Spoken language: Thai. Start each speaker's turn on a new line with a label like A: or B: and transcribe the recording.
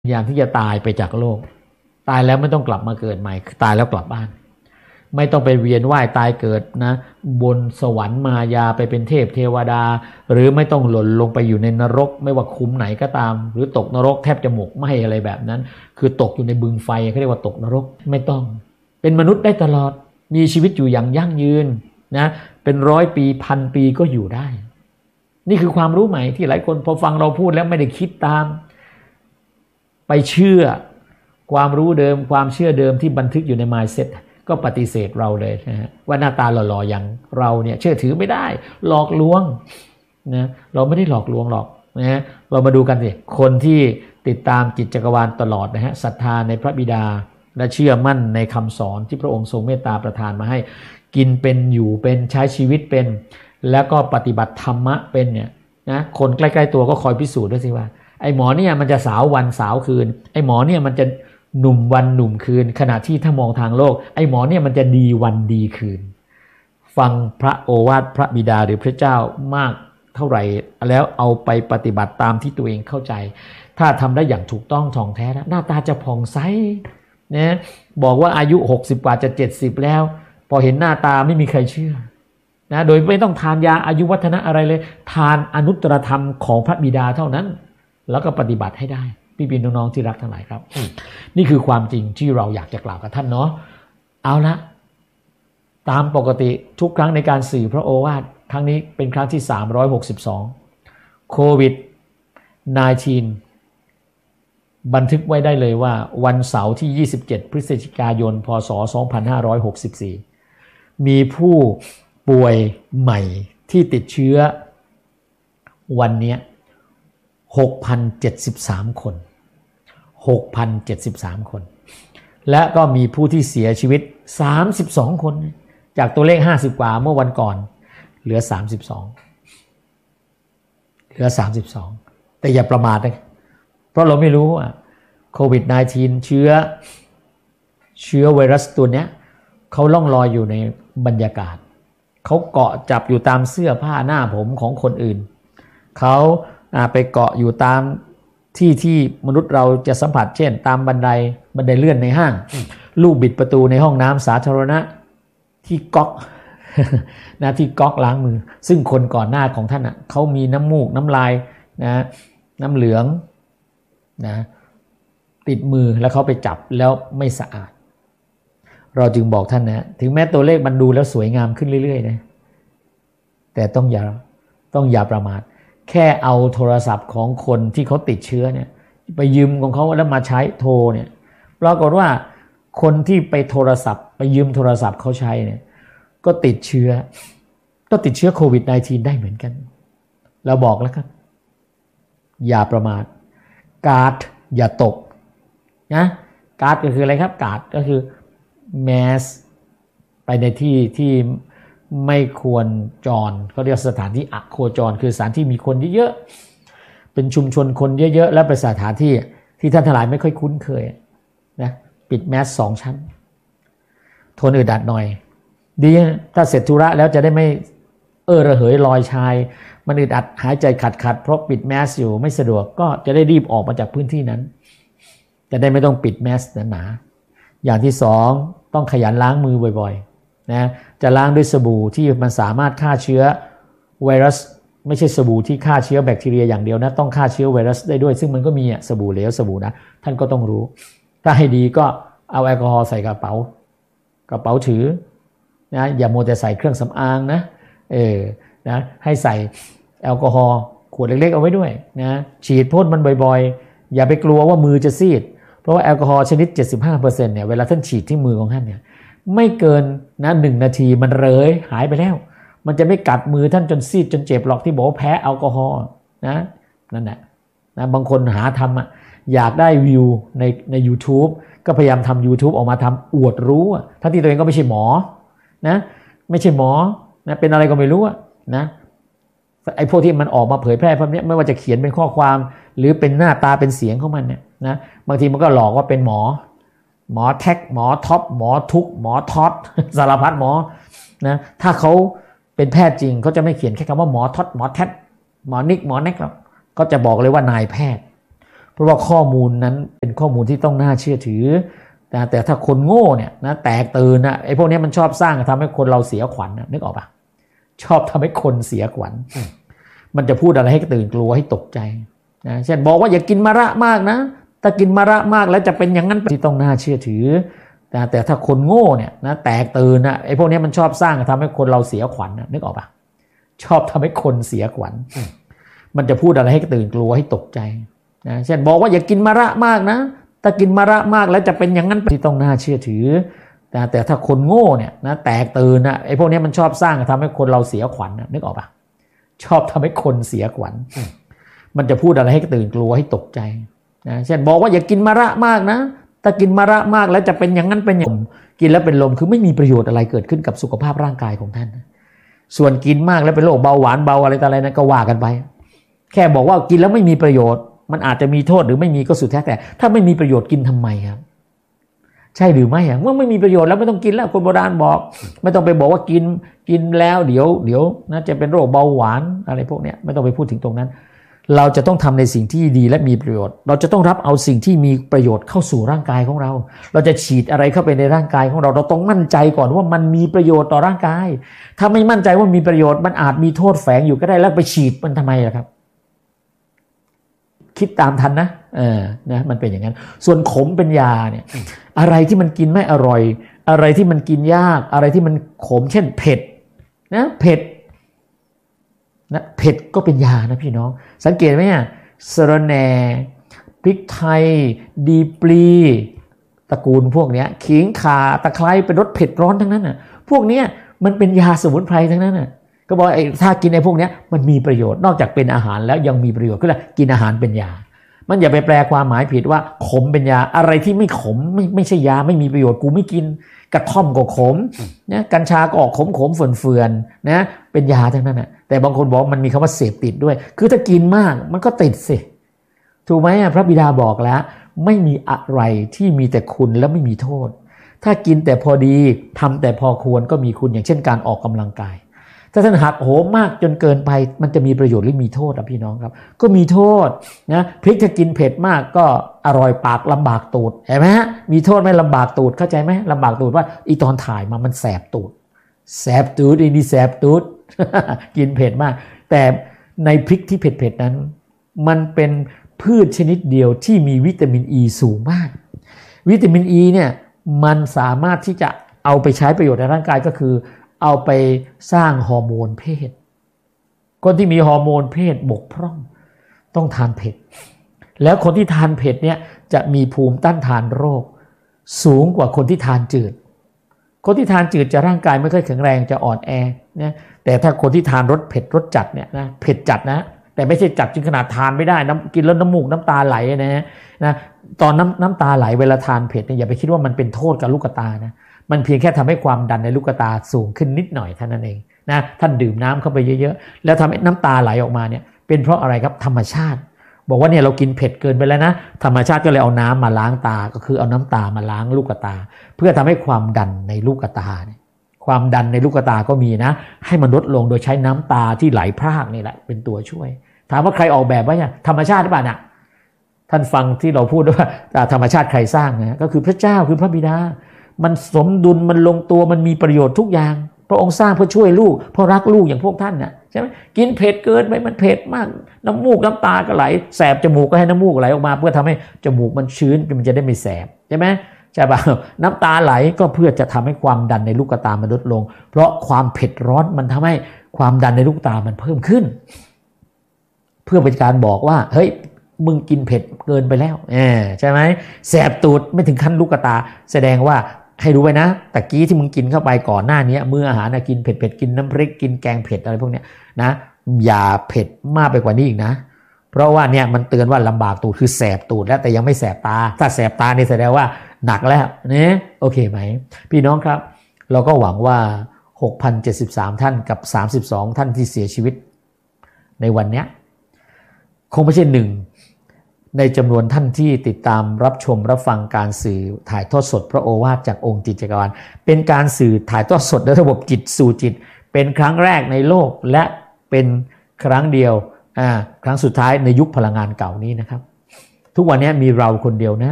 A: อย่างที่จะตายไปจากโลกตายแล้วไม่ต้องกลับมาเกิดใหม่ตายแล้วกลับบ้านไม่ต้องไปเวียนว่ายตายเกิดนะบนสวรรค์มายาไปเป็นเทพเทวดาหรือไม่ต้องหล่นลงไปอยู่ในนรกไม่ว่าคุ้มไหนก็ตามหรือตกนรกแทบจะหมกไหม้อะไรแบบนั้นคือตกอยู่ในบึงไฟเขาเรียกว่าตกนรกไม่ต้องเป็นมนุษย์ได้ตลอดมีชีวิตอยู่อย่างยั่งยืนนะเป็น100 ปีพันปีก็อยู่ได้นี่คือความรู้ใหม่ที่หลายคนพอฟังเราพูดแล้วไม่ได้คิดตามไปเชื่อความรู้เดิมความเชื่อเดิมที่บันทึกอยู่ใน mindset ก็ปฏิเสธเราเลยนะฮะว่าหน้าตาหล่อๆอย่างเราเนี่ยเชื่อถือไม่ได้หลอกลวงนะเราไม่ได้หลอกลวงหรอกนะเรามาดูกันสิคนที่ติดตามจิตจักรวาลตลอดนะฮะศรัทธาในพระบิดาและเชื่อมั่นในคำสอนที่พระองค์ทรงเมตตาประทานมาให้กินเป็นอยู่เป็นใช้ชีวิตเป็นแล้วก็ปฏิบัติธรรมะเป็นเนี่ยนะคนใกล้ๆตัวก็คอยพิสูจน์ด้วยสิว่าไอ้หมอเนี่ยมันจะสาววันสาวคืนไอ้หมอเนี่ยมันจะหนุ่มวันหนุ่มคืนขณะที่ถ้ามองทางโลกไอ้หมอเนี่ยมันจะดีวันดีคืนฟังพระโอวาทพระบิดาหรือพระเจ้ามากเท่าไหร่แล้วเอาไปปฏิบัติตามที่ตัวเองเข้าใจถ้าทำได้อย่างถูกต้องท่องแท้แล้วหน้าตาจะผ่องใสนะบอกว่าอายุ60กว่าจะ70แล้วพอเห็นหน้าตาไม่มีใครเชื่อนะโดยไม่ต้องทานยาอายุวัฒนะอะไรเลยทานอนุตตรธรรมของพระบิดาเท่านั้นแล้วก็ปฏิบัติให้ได้พี่ๆน้องๆที่รักทั้งหลายครับนี่คือความจริงที่เราอยากจะกล่าวกับท่านเนาะเอาละตามปกติทุกครั้งในการสื่อพระโอวาทครั้งนี้เป็นครั้งที่362โควิด-19 บันทึกไว้ได้เลยว่าวันเสาร์ที่27พฤศจิกายนพศ2564มีผู้ป่วยใหม่ที่ติดเชื้อวันนี้6,073 คน6,073 คนและก็มีผู้ที่เสียชีวิต32 คนจากตัวเลข50กว่าเมื่อวันก่อนเหลือ32แต่อย่าประมาทนะเพราะเราไม่รู้ว่าโควิด-19 เชื้อไวรัสตัวเนี้ยเขาล่องลอยอยู่ในบรรยากาศเขาเกาะจับอยู่ตามเสื้อผ้าหน้าผมของคนอื่นเขาไปเกาะอยู่ตามที่มนุษย์เราจะสัมผัสเช่นตามบันไดเลื่อนในห้างลูกบิดประตูในห้องน้ำสาธารณะที่ก๊อกนะที่ก๊อกล้างมือซึ่งคนก่อนหน้าของท่านอ่ะเขามีน้ำมูกน้ำลายนะน้ำเหลืองนะติดมือแล้วเขาไปจับแล้วไม่สะอาดเราจึงบอกท่านนะถึงแม้ตัวเลขมันดูแล้วสวยงามขึ้นเรื่อยๆนะแต่ต้องอย่าประมาทแค่เอาโทรศัพท์ของคนที่เขาติดเชื้อเนี่ยไปยืมของเขาแล้วมาใช้โทรเนี่ยปรากฏว่าคนที่ไปยืมโทรศัพท์เขาใช้เนี่ยก็ติดเชื้อโควิด-19 ได้เหมือนกันเราบอกแล้วครับอย่าประมาทการ์ดอย่าตกนะการ์ดก็คืออะไรครับการ์ดก็คือแมสไปในที่ไม่ควรจรเขาเรียกสถานที่อโคจรคือสถานที่มีคนเยอะๆเป็นชุมชนคนเยอะๆและเป็นสถานที่ท่านทั้งหลายไม่ค่อยคุ้นเคยนะปิดแมส2 ชั้นทนอึดอัดหน่อยดีถ้าเสร็จธุระแล้วจะได้ไม่ระเหยลอยชายมันอึดอัดหายใจขัดเพราะปิดแมสอยู่ไม่สะดวกก็จะได้รีบออกมาจากพื้นที่นั้นจะได้ไม่ต้องปิดแมสหนาๆอย่างที่2ต้องขยันล้างมือบ่อยๆนะจะล้างด้วยสบู่ที่มันสามารถฆ่าเชื้อไวรัสไม่ใช่สบู่ที่ฆ่าเชื้อแบคทีเรียอย่างเดียวนะต้องฆ่าเชื้อไวรัสได้ด้วยซึ่งมันก็มีสบู่เหลวสบู่นะท่านก็ต้องรู้ถ้าให้ดีก็เอาแอลกอฮอล์ใส่กระเป๋าถือนะอย่ามัวแต่ใส่เครื่องสำอางนะนะให้ใส่แอลกอฮอล์ขวดเล็กๆเอาไว้ด้วยนะฉีดพ่นมันบ่อยๆอย่าไปกลัวว่ามือจะซีดเพราะว่าแอลกอฮอล์ชนิด 75% เนี่ยเวลาท่านฉีดที่มือของท่านเนี่ยไม่เกินนะ1 นาทีมันหายไปแล้วมันจะไม่กัดมือท่านจนซีดจนเจ็บหรอกที่บอกว่าแพ้แอลกอฮอล์นะนั่นแหละนะบางคนหาทำอยากได้วิวใน YouTube ก็พยายามทำ YouTube ออกมาทำอวดรู้ทั้งที่ตัวเองก็ไม่ใช่หมอนะไม่ใช่หมอนะเป็นอะไรก็ไม่รู้นะไอ้พวกที่มันออกมาเผยแพร่พวกนี้ไม่ว่าจะเขียนเป็นข้อความหรือเป็นหน้าตาเป็นเสียงของมันเนี่ยนะบางทีมันก็หลอกว่าเป็นหมอแท็กหมอท็อปหมอทุกหมอท็อตสารพัดหมอนะถ้าเขาเป็นแพทย์จริงเขาจะไม่เขียนแค่คำว่าหมอท็อตหมอแท็กหมอนิกหมอแน็กหรอกเขาจะบอกเลยว่านายแพทย์เพราะว่าข้อมูลนั้นเป็นข้อมูลที่ต้องน่าเชื่อถือแต่ถ้าคนโง่เนี่ยนะแตกตื่นนะไอ้พวกนี้มันชอบสร้างทำให้คนเราเสียขวัญนึกออกปะชอบทำให้คนเสียขวัญมันจะพูดอะไรให้ตื่นกลัวให้ตกใจนะเช่นบอกว่าอย่ากินมะระมากนะถ้ากินมะระมากแล้วจะเป็นอย่างนั้นที่ต้องน่าเชื่อถือแต่ถ้าคนโง่เนี่ยนะแตกตื่นนะไอ้พวกนี้มันชอบสร้างทำให้คนเราเสียขวัญนึกออกปะชอบทำให้คนเสียขวัญมันจะพูดอะไรให้ตื่นกลัวให้ตกใจนะเช่นบอกว่าอย่ากินมะระมากนะถ้ากินมะระมากแล้วจะเป็นอย่างนั้นที่ต้องน่าเชื่อถือแต่ถ้าคนโง่เนี่ยนะแตกตื่นนะไอ้พวกนี้มันชอบสร้างทำให้คนเราเสียขวัญนึกออกปะชอบทำให้คนเสียขวัญมันจะพูดอะไรให้ตื่นกลัวให้ตกใจนะเช่นบอกว่าอย่ากินมะระมากนะถ้ากินมะระมากแล้วจะเป็นอย่างนั้นเป็นอย่างกินแล้วเป็นลมคือไม่มีประโยชน์อะไรเกิดขึ้นกับสุขภาพร่างกายของท่านส่วนกินมากแล้วเป็นโรคเบาหวานเบาอะไรต่ออะไรนั้นก็ว่ากันไปแค่บอกว่ากินแล้วไม่มีประโยชน์มันอาจจะมีโทษหรือไม่มีก็สุดแท้แต่ถ้าไม่มีประโยชน์กินทำไมครับใช่หรือไม่เมื่อไม่มีประโยชน์แล้วไม่ต้องกินแล้วคนโบราณบอกไม่ต้องไปบอกว่ากินแล้วเดี๋ยวนะจะเป็นโรคเบาหวานอะไรพวกนี้ไม่ต้องไปพูดถึงตรงนั้นเราจะต้องทำในสิ่งที่ดีและมีประโยชน์เราจะต้องรับเอาสิ่งที่มีประโยชน์เข้าสู่ร่างกายของเราเราจะฉีดอะไรเข้าไปในร่างกายของเราต้องมั่นใจก่อนว่ามันมีประโยชน์ต่อร่างกายถ้าไม่มั่นใจว่ามีประโยชน์มันอาจมีโทษแฝงอยู่ก็ได้แล้วไปฉีดมันทำไมล่ะครับคิดตามทันนะนะมันเป็นอย่างนั้นส่วนขมเป็นยาเนี่ยอะไรที่มันกินไม่อร่อยอะไรที่มันกินยากอะไรที่มันขมเช่นเผ็ดนะเผ็ดก็เป็นยานะพี่น้องสังเกตไหมสะระแหน่พริกไทยดีปลีตระกูลพวกนี้ขิงข่าตะไคร้เป็นรสเผ็ดร้อนทั้งนั้นน่ะพวกนี้มันเป็นยาสมุนไพรทั้งนั้นน่ะก็บอกถ้ากินไอ้พวกนี้มันมีประโยชน์นอกจากเป็นอาหารแล้วยังมีประโยชน์ก็เลยกินอาหารเป็นยามันอย่าไปแปลความหมายผิดว่าขมเป็นยาอะไรที่ไม่ขมไม่ใช่ยาไม่มีประโยชน์กูไม่กินกระท่อมก็ขมนะกัญชาก็ออกขมเฟื่อนๆนะเป็นยาทั้งนั้นนะแต่บางคนบอกมันมีคำว่าเสพติดด้วยคือถ้ากินมากมันก็ติดสิถูกไหมพระบิดาบอกแล้วไม่มีอะไรที่มีแต่คุณและไม่มีโทษถ้ากินแต่พอดีทำแต่พอควรก็มีคุณอย่างเช่นการออกกำลังกายถ้าท่านหักโหมมากจนเกินไปมันจะมีประโยชน์หรือมีโทษพี่น้องครับก็มีโทษนะพริกถ้ากินเผ็ดมากก็อร่อยปากลำบากตูดเห็นไหมฮะมีโทษไหมลำบากตูดเข้าใจไหมลำบากตูดว่าอีตอนถ่ายมามันแสบตูดนี่แสบตูด กินเผ็ดมากแต่ในพริกที่เผ็ดนั้นมันเป็นพืชชนิดเดียวที่มีวิตามินอีสูงมากวิตามินอีเนี่ยมันสามารถที่จะเอาไปใช้ประโยชน์ในร่างกายก็คือเอาไปสร้างฮอร์โมนเพศคนที่มีฮอร์โมนเพศบกพร่องต้องทานเผ็ดแล้วคนที่ทานเผ็ดเนี่ยจะมีภูมิต้านทานโรคสูงกว่าคนที่ทานจืดคนที่ทานจืดจะร่างกายไม่ค่อยแข็งแรงจะอ่อนแอนะแต่ถ้าคนที่ทานรสเผ็ดรสจัดเนี่ยนะเผ็ดจัดนะแต่ไม่ใช่จัดจนขนาดทานไม่ได้กินแล้วน้ำมูกน้ำตาไหลนะตอนน้ำตาไหลเวลาทานเผ็ดเนี่ยอย่าไปคิดว่ามันเป็นโทษกับลูกตานะมันเพียงแค่ทำให้ความดันในลูกตาสูงขึ้นนิดหน่อยเท่านั้นเองนะท่านดื่มน้ำเข้าไปเยอะๆแล้วทำให้น้ำตาไหลออกมาเนี่ยเป็นเพราะอะไรครับธรรมชาติบอกว่าเนี่ยเรากินเผ็ดเกินไปแล้วนะธรรมชาติก็เลยเอาน้ำมาล้างตาก็คือเอาน้ำตามาล้างลูกตาเพื่อทำให้ความดันในลูกตาเนี่ยความดันในลูกตาก็มีนะให้มันลดลงโดยใช้น้ำตาที่ไหลพรากนี่แหละเป็นตัวช่วยถามว่าใครออกแบบไว้เนี่ยธรรมชาติหรือเปล่าเนี่ยท่านฟังที่เราพูดว่าธรรมชาติใครสร้างนะก็คือพระเจ้าคือพระบิดามันสมดุลมันลงตัวมันมีประโยชน์ทุกอย่างพระองค์สร้างเพื่อช่วยลูกเพราะรักลูกอย่างพวกท่านน่ะใช่ไหมกินเผ็ดเกินไปมันเผ็ดมากน้ำมูกน้ำตาก็ไหลแสบจมูกก็ให้น้ำมูกไหลออกมาเพื่อทำให้จมูกมันชื้นมันจะได้ไม่แสบใช่ไหมใช่ป่ะน้ำตาไหลก็เพื่อจะทำให้ความดันในลูกตามันลดลงเพราะความเผ็ดร้อนมันทำให้ความดันในลูกตามันเพิ่มขึ้นเพื่อเป็นการบอกว่าเฮ้ยมึงกินเผ็ดเกินไปแล้วใช่ไหมแสบตูดไม่ถึงขั้นลูกตาแสดงว่าให้รู้ไว้นะตะกี้ที่มึงกินเข้าไปก่อนหน้านี้มื้ออาหารนะกินเผ็ดกินน้ำพริกกินแกงเผ็ดอะไรพวกเนี้ยนะอย่าเผ็ดมากไปกว่านี้อีกนะเพราะว่าเนี่ยมันเตือนว่าลำบากตูดคือแสบตูดแล้วแต่ยังไม่แสบตาถ้าแสบตานี่แสดงว่าหนักแล้วเนี่ยโอเคไหมพี่น้องครับเราก็หวังว่า 6,073 ท่านกับ32ท่านที่เสียชีวิตในวันเนี้ยคงไม่ใช่หนึ่งในจำนวนท่านที่ติดตามรับชมรับฟังการสื่อถ่ายทอดสดพระโอวาทจากองค์จิตจักรวาลเป็นการสื่อถ่ายทอดสดในระบบจิตสู่จิตเป็นครั้งแรกในโลกและเป็นครั้งเดียวครั้งสุดท้ายในยุคพลังงานเก่านี้นะครับทุกวันนี้มีเราคนเดียวนะ